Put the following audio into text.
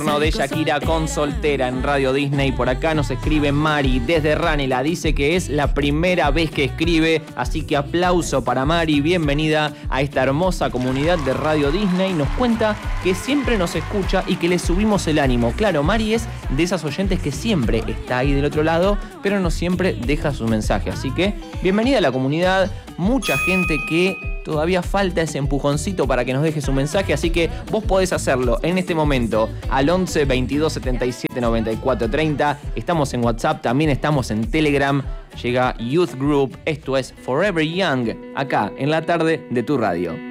De Shakira con Soltera en Radio Disney. Por acá nos escribe Mari desde Ranela. Dice que es la primera vez que escribe, así que aplauso para Mari. Bienvenida a esta hermosa comunidad de Radio Disney. Nos cuenta que siempre nos escucha y que le subimos el ánimo. Claro, Mari es de esas oyentes que siempre está ahí del otro lado, pero no siempre deja su mensaje. Así que bienvenida a la comunidad. Mucha gente que todavía falta ese empujoncito para que nos deje su mensaje, así que vos podés hacerlo en este momento al 11 22 77 94 30. Estamos en WhatsApp, también estamos en Telegram. Llega Youth Group, esto es Forever Young, acá en la tarde de tu radio.